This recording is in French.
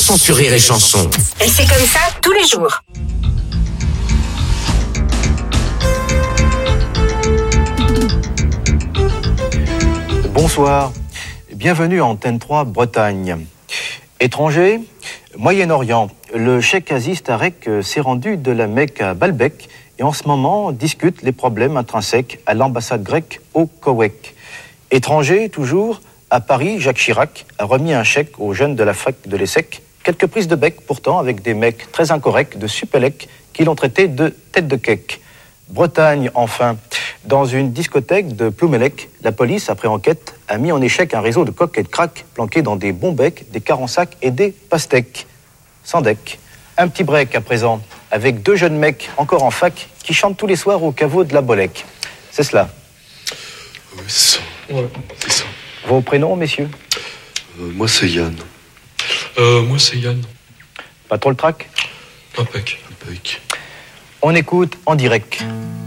sont sur Rire et Chanson. Et c'est comme ça tous les jours. Bonsoir, bienvenue à Antenne 3 Bretagne. Étrangers, Moyen-Orient, le cheikh Aziz Tarek s'est rendu de la Mecque à Baalbek et en ce moment discute les problèmes intrinsèques à l'ambassade grecque au Koweït. Étrangers, toujours, à Paris, Jacques Chirac a remis un chèque aux jeunes de la fac de l'ESSEC. Quelques prises de bec pourtant avec des mecs très incorrects de Supélec qui l'ont traité de tête de cake. Bretagne, enfin. Dans une discothèque de Ploumelec, la police, après enquête, a mis en échec un réseau de coques et de crack planqués dans des bons becs, des carensacs et des pastèques. Sans deck. Un petit break à présent, avec deux jeunes mecs encore en fac qui chantent tous les soirs au caveau de la Bolec. C'est cela. Oui, c'est ça. Ouais, c'est ça. Vos prénoms, messieurs? Moi, c'est Yann. Moi, c'est Yann. Pas trop le trac? Impec. Impec. On écoute en direct.